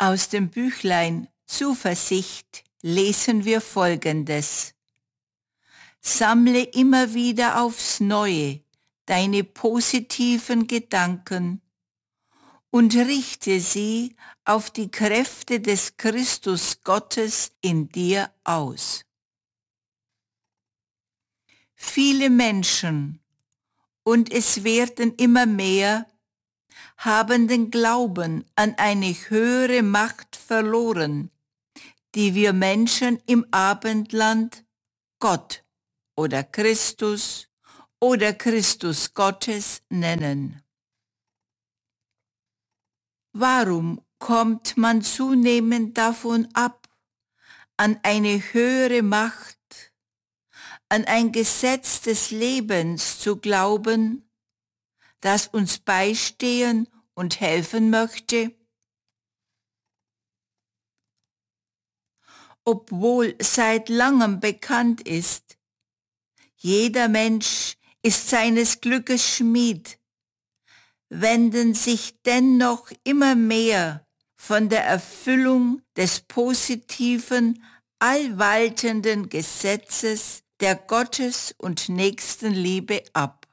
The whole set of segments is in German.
Aus dem Büchlein Zuversicht lesen wir Folgendes. Sammle immer wieder aufs Neue deine positiven Gedanken und richte sie auf die Kräfte des Christus Gottes in dir aus. Viele Menschen, und es werden immer mehr, haben den Glauben an eine höhere Macht verloren, die wir Menschen im Abendland Gott oder Christus Gottes nennen. Warum kommt man zunehmend davon ab, an eine höhere Macht, an ein Gesetz des Lebens zu glauben, das uns beistehen und helfen möchte? Obwohl seit langem bekannt ist, jeder Mensch ist seines Glückes Schmied, wenden sich dennoch immer mehr von der Erfüllung des positiven, allwaltenden Gesetzes der Gottes- und Nächstenliebe ab.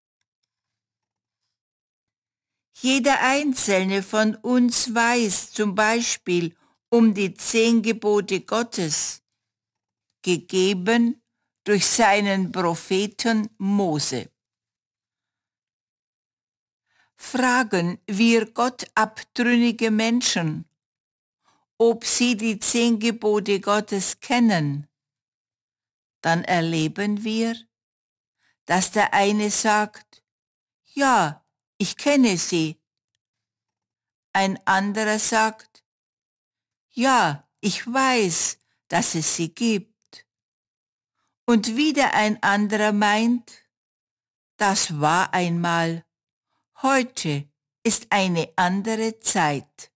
Jeder Einzelne von uns weiß zum Beispiel um die 10 Gebote Gottes, gegeben durch seinen Propheten Mose. Fragen wir Gott abtrünnige Menschen, ob sie die 10 Gebote Gottes kennen, dann erleben wir, dass der eine sagt, ja, ich kenne sie. Ein anderer sagt, ja, ich weiß, dass es sie gibt. Und wieder ein anderer meint, das war einmal, heute ist eine andere Zeit.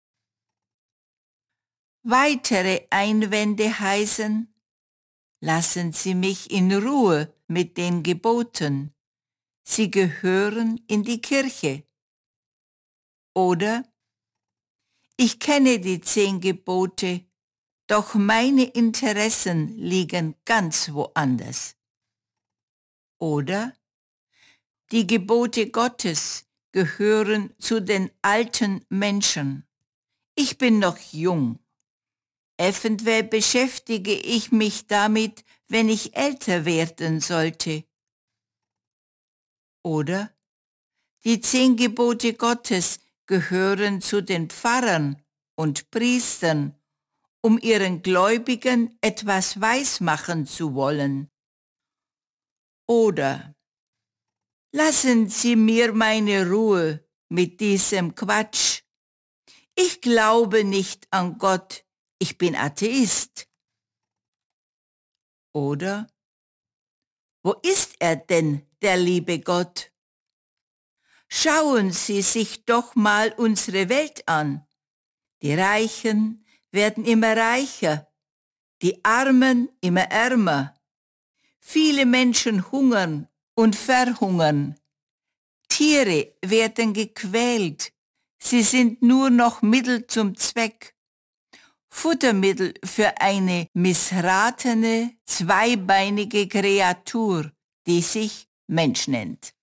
Weitere Einwände heißen, lassen Sie mich in Ruhe mit den Geboten. Sie gehören in die Kirche. Oder, ich kenne die 10 Gebote, doch meine Interessen liegen ganz woanders. Oder, die Gebote Gottes gehören zu den alten Menschen. Ich bin noch jung. Eventuell beschäftige ich mich damit, wenn ich älter werden sollte. Oder, die 10 Gebote Gottes gehören zu den Pfarrern und Priestern, um ihren Gläubigen etwas weismachen zu wollen. Oder, lassen Sie mir meine Ruhe mit diesem Quatsch. Ich glaube nicht an Gott, ich bin Atheist. Oder, wo ist er denn, der liebe Gott? Schauen Sie sich doch mal unsere Welt an. Die Reichen werden immer reicher, die Armen immer ärmer. Viele Menschen hungern und verhungern. Tiere werden gequält. Sie sind nur noch Mittel zum Zweck. Futtermittel für eine missratene, zweibeinige Kreatur, die sich Mensch nennt.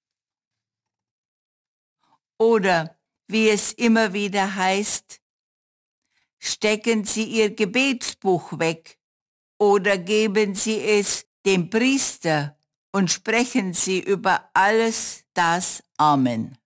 Oder, wie es immer wieder heißt, stecken Sie Ihr Gebetsbuch weg oder geben Sie es dem Priester und sprechen Sie über alles das Amen.